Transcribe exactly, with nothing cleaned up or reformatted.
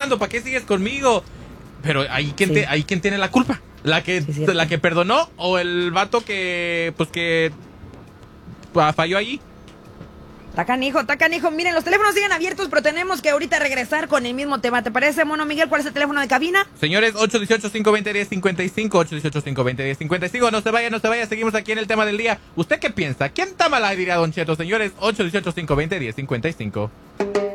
peleando? ¿Para qué sigues conmigo? Pero ahí quién, Sí. te, ahí quién tiene la culpa. ¿La que, Sí, cierto. la que perdonó o el vato que, pues que pues, falló allí? Está canijo, está canijo. Miren, los teléfonos siguen abiertos, pero tenemos que ahorita regresar con el mismo tema. ¿Te parece, Mono Miguel? ¿Cuál es el teléfono de cabina? Señores, ocho uno ocho, cinco dos cero, uno cero cinco cinco, ocho uno ocho, cinco dos cero, uno cero cinco cinco. No se vaya, no se vaya, seguimos aquí en el tema del día. ¿Usted qué piensa? ¿Quién está mal, diría Don Cheto? Señores, ocho uno ocho, cinco dos cero, uno cero cinco cinco.